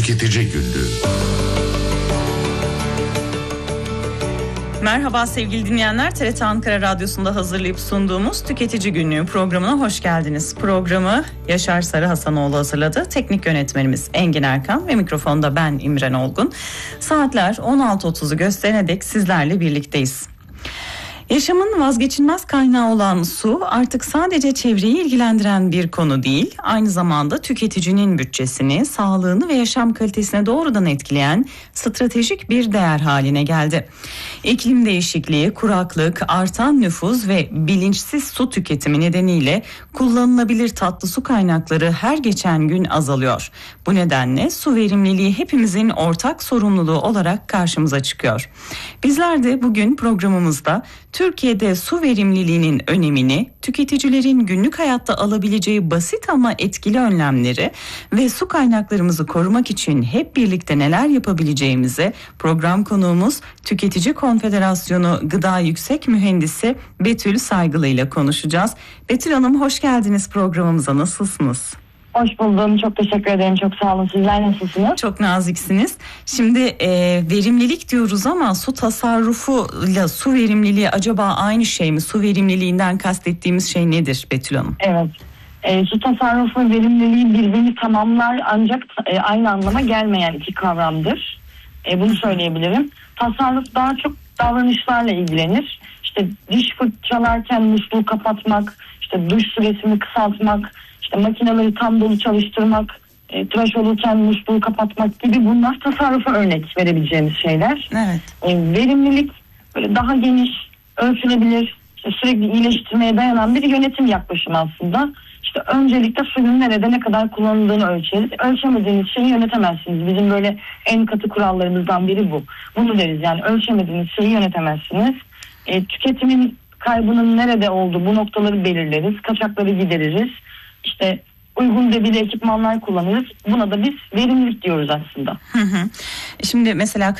Tüketici Günlüğü. Merhaba sevgili dinleyenler, TRT Ankara Radyosu'nda hazırlayıp sunduğumuz Tüketici Günlüğü programına hoş geldiniz. Programı Yaşar Sarı Hasanoğlu hazırladı. Teknik yönetmenimiz Engin Erkan ve mikrofonda ben İmren Olgun. Saatler 16.30'u gösterene dek sizlerle birlikteyiz. Yaşamın vazgeçilmez kaynağı olan su artık sadece çevreyi ilgilendiren bir konu değil, aynı zamanda tüketicinin bütçesini, sağlığını ve yaşam kalitesine doğrudan etkileyen stratejik bir değer haline geldi. İklim değişikliği, kuraklık, artan nüfus ve bilinçsiz su tüketimi nedeniyle kullanılabilir tatlı su kaynakları her geçen gün azalıyor. Bu nedenle su verimliliği hepimizin ortak sorumluluğu olarak karşımıza çıkıyor. Bizler de bugün programımızda Türkiye'de su verimliliğinin önemini, tüketicilerin günlük hayatta alabileceği basit ama etkili önlemleri ve su kaynaklarımızı korumak için hep birlikte neler yapabileceğimize program konuğumuz Tüketici Konfederasyonu Gıda Yüksek Mühendisi Betül Saygılı ile konuşacağız. Betül Hanım, hoş geldiniz programımıza. Nasılsınız? Hoş buldum. Çok teşekkür ederim. Çok sağ olun. Sizler nasılsınız? Çok naziksiniz. Şimdi verimlilik diyoruz ama su tasarrufuyla su verimliliği acaba aynı şey mi? Su verimliliğinden kastettiğimiz şey nedir Betül Hanım? Evet. Su tasarrufu ve verimliliği birbirini tamamlar ancak aynı anlama gelmeyen iki kavramdır. Bunu söyleyebilirim. Tasarruf daha çok davranışlarla ilgilenir. İşte diş fırçalarken musluğu kapatmak, işte duş süresini kısaltmak, İşte makineleri tam dolu çalıştırmak, tıraş olurken musluğu kapatmak gibi bunlar tasarrufa örnek verebileceğimiz şeyler. Evet. Verimlilik böyle daha geniş, ölçülebilir, işte sürekli iyileştirmeye dayanan bir yönetim yaklaşımı aslında. İşte öncelikle suyun nerede ne kadar kullanıldığını ölçeriz. Ölçemediğiniz şeyi yönetemezsiniz. Bizim böyle en katı kurallarımızdan biri bu. Bunu deriz, yani ölçemediğiniz şeyi yönetemezsiniz. Tüketimin kaybının nerede olduğu, bu noktaları belirleriz. Kaçakları gideririz. İşte uygun debili ekipmanlar kullanırız. Buna da biz verimlilik diyoruz aslında. Şimdi mesela